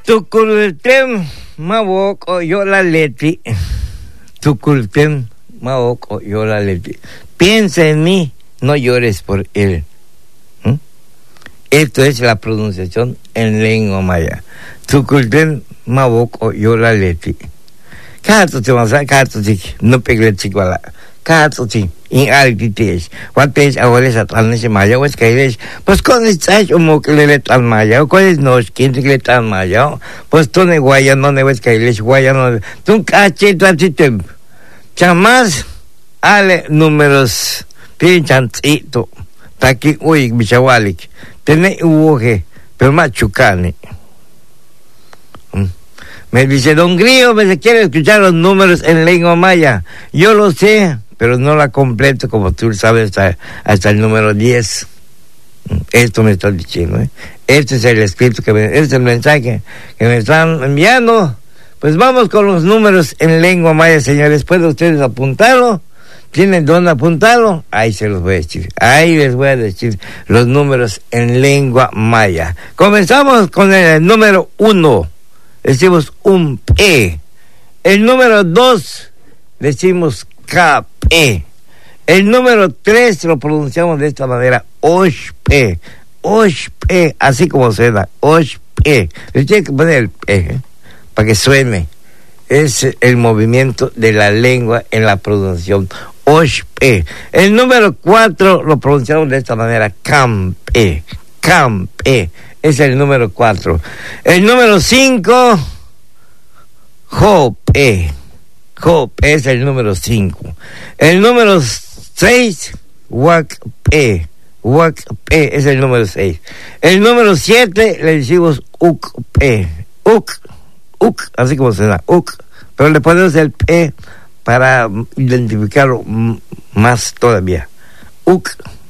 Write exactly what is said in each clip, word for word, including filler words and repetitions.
Tukultem mawok o yola leti. Tukultem mawok o yola leti. Piensa en mí, no llores por él. ¿Mm? Esto es la pronunciación en lengua maya. Tukultem mawok o yola leti. Kato te masa kato ti no pegle chiguala. Kato ti in altitesh. What page ahora at alnes maya was kailesh. Pues con estás o mo klelet al maya o con es nos quien klelet al maya. Pues tú ne guaya no ne was kailesh guaya no. Tú cache tu atitem. Chamas ale números pinchantito. Taki uy bichawalik. Tene uoje pero machucane. Me dice, don Grillo, me se quiere escuchar los números en lengua maya. Yo lo sé, pero no la completo, como tú sabes, hasta, hasta el número diez. Esto me está diciendo, ¿eh? Este es el escrito, que me, este es el mensaje que me están enviando. Pues vamos con los números en lengua maya, señores. ¿Pueden ustedes apuntarlo? ¿Tienen dónde apuntarlo? Ahí se los voy a decir. Ahí les voy a decir los números en lengua maya. Comenzamos con el número uno. Decimos un P. El número dos decimos K P. El número tres lo pronunciamos de esta manera, Osh P. Osh P, así como suena, Osh P. Le tiene que poner el P, ¿eh? Para que suene. Es el movimiento de la lengua en la pronunciación, Osh P. El número cuatro lo pronunciamos de esta manera, Cam P. Cam P. Es el número cuatro. El número cinco, Jope. Jope es el número cinco. El número seis, Wakpe. Wakpe es el número seis. El número siete le decimos Ukpe. Uk. Uk, así como suena, Uk. Pero le ponemos el P para identificarlo más todavía. Uk.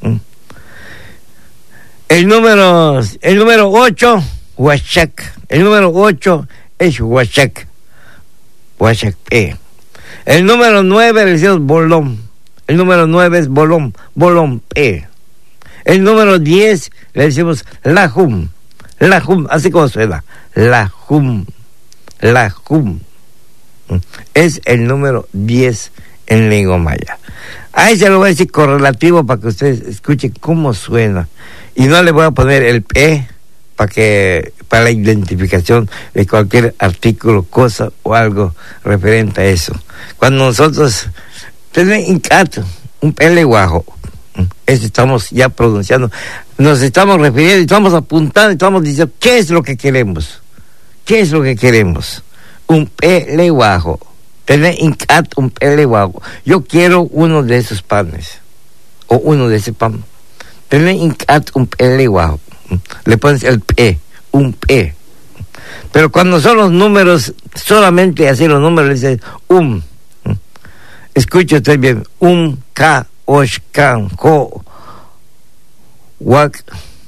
El número, el número ocho, Huachac. El número ocho es Huachac. Huachac P. El número nueve le decimos Bolón. El número nueve es Bolón. Bolón P. El número diez le decimos Lajum. Lajum, así como suena. Lajum. Lajum. Es el número diez en lengua maya. Ahí se lo voy a decir correlativo para que ustedes escuchen cómo suena. Y no le voy a poner el P para que para la identificación de cualquier artículo, cosa o algo referente a eso. Cuando nosotros tenemos incato, un peleguajo, eso estamos ya pronunciando, nos estamos refiriendo, estamos apuntando, estamos diciendo qué es lo que queremos, qué es lo que queremos. Un peleguajo, tener incato, un peleguajo. Yo quiero uno de esos panes o uno de ese pan. Tener incat un peleguajo. Le pones el P, un P. Pero cuando son los números, solamente así los números, le dice um. Escucha usted bien. Um, K, Osh, Kan, Jo, Wak.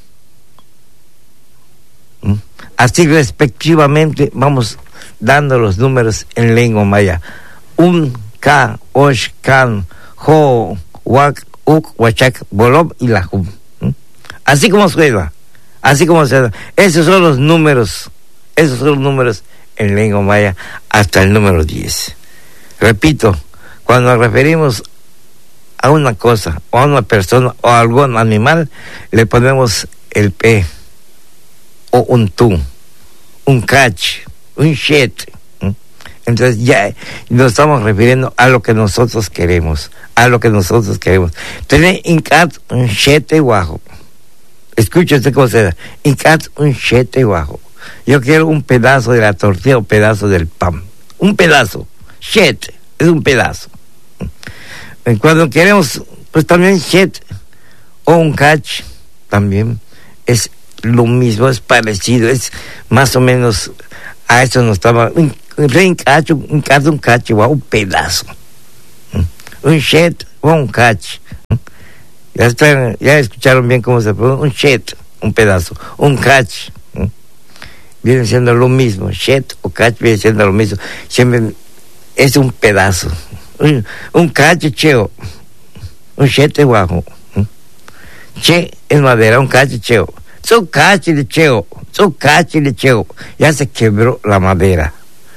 Así respectivamente vamos dando los números en lengua maya. Um, K, Osh, Kan, Jo, Wak, Uk, Huachac, Bolom y Lajum. ¿Mm? Así como suena, así como suena. Esos son los números, esos son los números en lengua maya hasta el número diez. Repito, cuando nos referimos a una cosa, o a una persona, o a algún animal, le ponemos el P, o un tú, un cach, un shet. Entonces ya nos estamos refiriendo a lo que nosotros queremos, a lo que nosotros queremos. Tener incat un chete guajo. Escucha usted cómo se da. Incat un chete guajo. Yo quiero un pedazo de la tortilla, un pedazo del pan. Un pedazo. Chete es un pedazo. Cuando queremos, pues también chete o un cach también es lo mismo, es parecido, es más o menos a eso nos estaba. Un cacho, un cacho, un cacho, un pedazo. Un shet o un cacho. Ya están, ya escucharon bien cómo se pronuncia. Un shet, un pedazo. Un cacho. Viene siendo lo mismo. Shet o cacho viene siendo lo mismo. Siempre es un pedazo. Un, un cacho cheo. Un shet es guajo. Che es madera, un cacho cheo. su cachilecheo, su cachilecheo, ya se quebró la madera.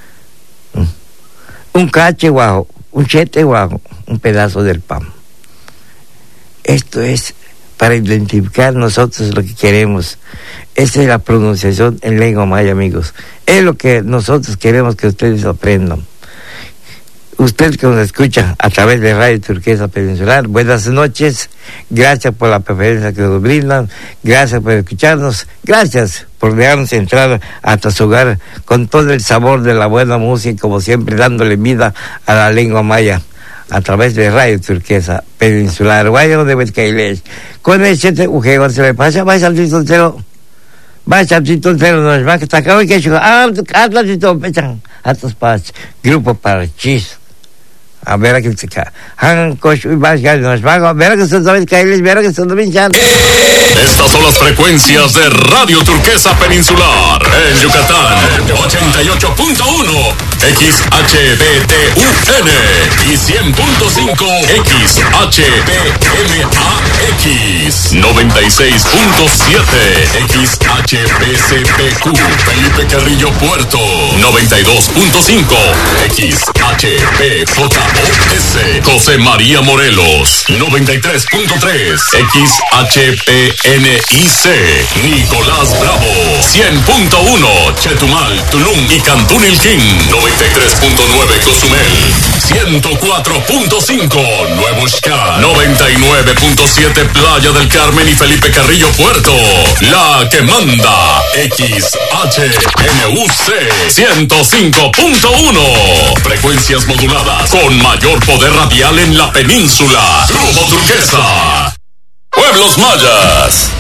Un cache guajo, un chete guajo, un pedazo del pan. Esto es para identificar nosotros lo que queremos. Esa es la pronunciación en lengua maya, amigos. Es lo que nosotros queremos que ustedes aprendan. Usted que nos escucha a través de Radio Turquesa Peninsular, buenas noches, gracias por la preferencia que nos brindan, gracias por escucharnos, gracias por dejarnos entrar hasta su hogar con todo el sabor de la buena música, como siempre dándole vida a la lengua maya a través de Radio Turquesa Peninsular. Guayo de Betcailes, con el chete ujeo se le pasa, vaya al titoncero, vaya al titoncero, nos va que está acá, que yo, ah, hasta tito, pechan, hasta pas, grupo Parchís. A ver a que se cae. Han coach y vas a nos van a ver que se sabe que les ver que se dominan. Estas son las frecuencias de Radio Turquesa Peninsular en Yucatán, ochenta y ocho punto uno X H B T U N y cien punto cinco X H B M A X, noventa y seis punto siete X H B C P Q Felipe Carrillo Puerto, noventa y dos punto cinco X H B J O S José María Morelos, noventa y tres punto tres X H P N I C Nicolás Bravo, cien punto uno Chetumal, Tulum y Cantún Ilquín, noventa y tres punto nueve Cozumel, ciento cuatro punto cinco Nuevo Xcá, noventa y nueve punto siete Playa del Carmen y Felipe Carrillo Puerto, la que manda X H N U C, ciento cinco punto uno frecuencias moduladas con mayor poder radial en la península. Grupo Turquesa, Pueblos Mayas.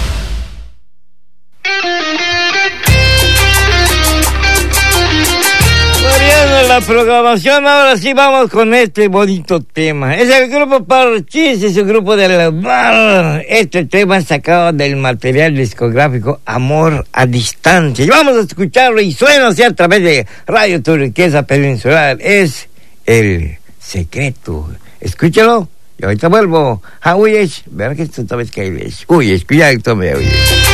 Variando la programación, ahora sí vamos con este bonito tema. Es el grupo Parchís, es el grupo de la bar. Este tema sacado del material discográfico Amor a Distancia. Y vamos a escucharlo y suena así a través de Radio Turquesa Peninsular. Es El Secreto. Escúchalo y ahorita vuelvo. Ah, uyes, verá que esto sabes que hay. Uyes, cuidado, tome, uyes.